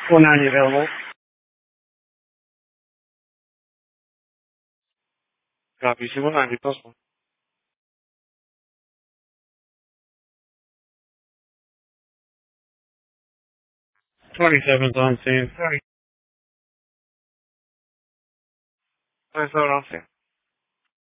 490 available. Copy. C190, possible. 27's on scene. Sorry. I saw it on scene.